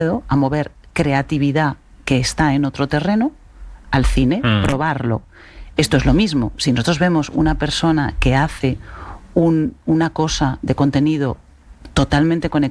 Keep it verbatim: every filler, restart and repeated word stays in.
a mover creatividad que está en otro terreno al cine, mm. probarlo. Esto es lo mismo. Si nosotros vemos una persona que hace un, una cosa de contenido totalmente conectada